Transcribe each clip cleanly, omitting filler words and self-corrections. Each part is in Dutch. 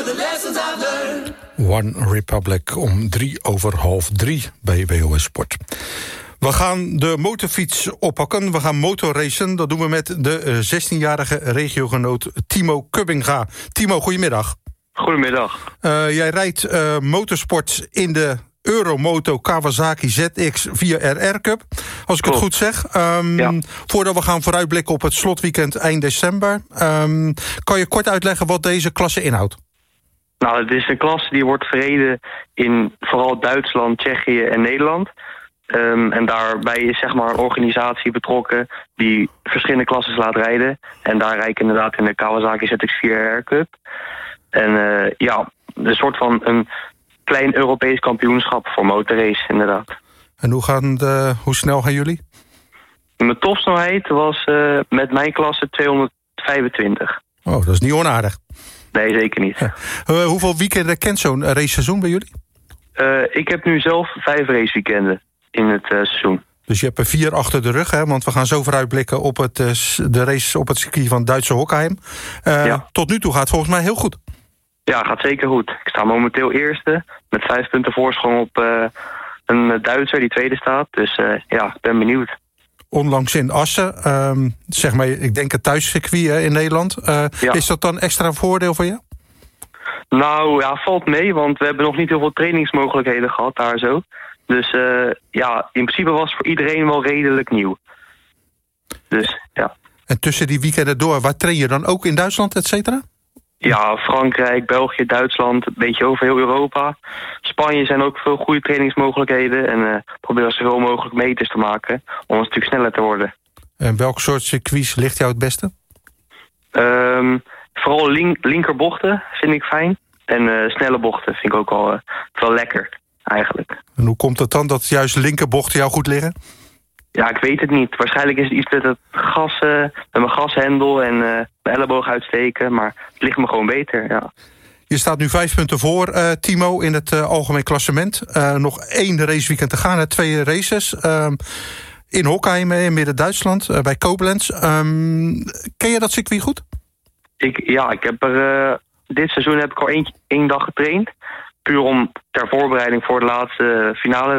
the lessons I've learned. One Republic om 3:03 bij WOS Sport. We gaan de motorfiets oppakken. We gaan motorracen. Dat doen we met de 16-jarige regiogenoot Timo Kubbinga. Timo, goedemiddag. Goedemiddag. Jij rijdt motorsport in de Euromoto Kawasaki ZX 4RR Cup. Als ik het goed zeg. Ja. Voordat we gaan vooruitblikken op het slotweekend eind december. Kan je kort uitleggen wat deze klasse inhoudt? Nou, het is een klasse die wordt verreden in vooral Duitsland, Tsjechië en Nederland. En daarbij is zeg maar een organisatie betrokken die verschillende klasses laat rijden. En daar rijd ik inderdaad in de Kawasaki ZX4RR Cup. En een soort van een klein Europees kampioenschap voor motorrace, inderdaad. En hoe snel gaan jullie? Mijn topsnelheid was met mijn klasse 225. Oh, dat is niet onaardig. Nee, zeker niet. Hoeveel weekenden kent zo'n raceseizoen bij jullie? Ik heb nu zelf 5 raceweekenden in het seizoen. Dus je hebt er 4 achter de rug, hè? Want we gaan zo vooruitblikken op de race op het circuit van Duitse Hockheim. Tot nu toe gaat het volgens mij heel goed. Ja, gaat zeker goed. Ik sta momenteel eerste met 5 punten voorsprong op een Duitser die tweede staat. Dus ik ben benieuwd. Onlangs in Assen, zeg maar, ik denk het thuiscircuit in Nederland. Is dat dan extra voordeel voor je? Nou ja, valt mee, want we hebben nog niet heel veel trainingsmogelijkheden gehad daar zo. Dus in principe was het voor iedereen wel redelijk nieuw. Dus ja. En tussen die weekenden door, waar train je dan ook in Duitsland, et cetera? Ja, Frankrijk, België, Duitsland, een beetje over heel Europa. Spanje zijn ook veel goede trainingsmogelijkheden. En proberen zoveel mogelijk meters te maken om een stuk sneller te worden. En welk soort circuits ligt jou het beste? Vooral linkerbochten vind ik fijn. En snelle bochten vind ik ook wel lekker, eigenlijk. En hoe komt het dan dat juist linkerbochten jou goed liggen? Ja, ik weet het niet. Waarschijnlijk is het iets met het gas, met mijn gashendel en mijn elleboog uitsteken. Maar het ligt me gewoon beter, ja. Je staat nu 5 punten voor, Timo, in het algemeen klassement. Nog 1 raceweekend te gaan, 2 races. In Hockheim, in Midden-Duitsland, bij Koblenz. Ken je dat circuit goed? Ik heb dit seizoen heb ik al 1 dag getraind. Puur ter voorbereiding voor de laatste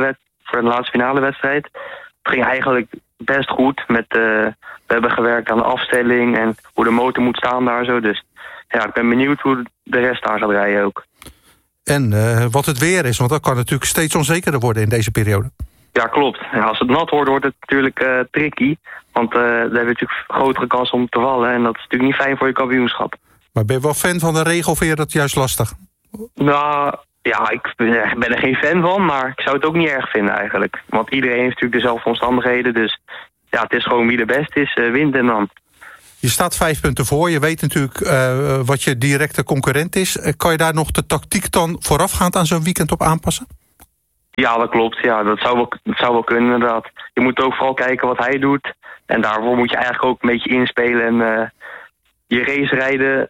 finale wedstrijd. Het ging eigenlijk best goed. We hebben gewerkt aan de afstelling en hoe de motor moet staan daar zo. Dus ja, ik ben benieuwd hoe de rest daar gaat rijden ook. En wat het weer is, want dat kan natuurlijk steeds onzekerder worden in deze periode. Ja, klopt. Ja, als het nat wordt het natuurlijk tricky. Want daar heb je natuurlijk grotere kans om te vallen. En dat is natuurlijk niet fijn voor je kampioenschap. Maar ben je wel fan van de regel of vind je dat juist lastig? Nou, ja, ik ben er geen fan van, maar ik zou het ook niet erg vinden eigenlijk. Want iedereen heeft natuurlijk dezelfde omstandigheden. Dus ja, het is gewoon wie de beste is, wint en dan. Je staat 5 punten voor. Je weet natuurlijk wat je directe concurrent is. Kan je daar nog de tactiek dan voorafgaand aan zo'n weekend op aanpassen? Ja, dat klopt. Ja, dat zou wel kunnen inderdaad. Je moet ook vooral kijken wat hij doet. En daarvoor moet je eigenlijk ook een beetje inspelen en je race rijden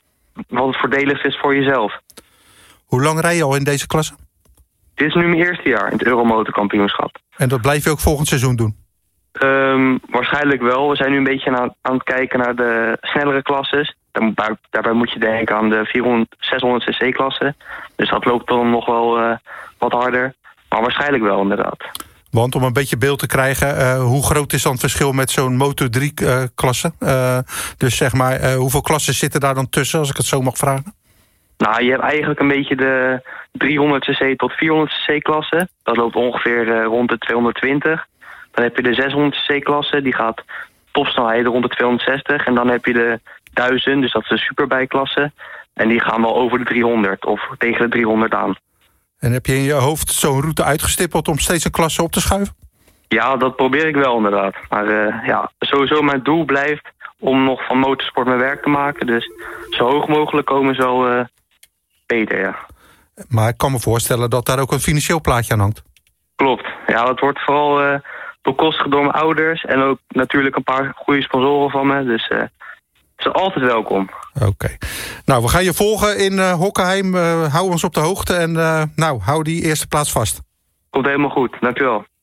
wat het voordeligst is voor jezelf. Hoe lang rij je al in deze klasse? Dit is nu mijn eerste jaar in het Euromotor kampioenschap. En dat blijf je ook volgend seizoen doen? Waarschijnlijk wel. We zijn nu een beetje aan het kijken naar de snellere klasses. Daarbij moet je denken aan de 600 cc klasse. Dus dat loopt dan nog wel wat harder. Maar waarschijnlijk wel, inderdaad. Want om een beetje beeld te krijgen, hoe groot is dan het verschil met zo'n Moto3-klasse? Dus zeg maar, hoeveel klassen zitten daar dan tussen, als ik het zo mag vragen? Nou, je hebt eigenlijk een beetje de 300 cc tot 400 cc klasse. Dat loopt ongeveer rond de 220. Dan heb je de 600 cc klasse, die gaat topsnelheid rond de 260. En dan heb je de 1000, dus dat is de superbike klasse. En die gaan wel over de 300 of tegen de 300 aan. En heb je in je hoofd zo'n route uitgestippeld om steeds een klasse op te schuiven? Ja, dat probeer ik wel inderdaad. Maar sowieso mijn doel blijft om nog van motorsport mijn werk te maken. Dus zo hoog mogelijk komen is wel beter, ja. Maar ik kan me voorstellen dat daar ook een financieel plaatje aan hangt. Klopt. Ja, dat wordt vooral bekostigd door mijn ouders. En ook natuurlijk een paar goede sponsoren van me. Dus ze zijn altijd welkom. Oké. Nou, we gaan je volgen in Hockheim. Hou ons op de hoogte en hou die eerste plaats vast. Komt helemaal goed. Dankjewel.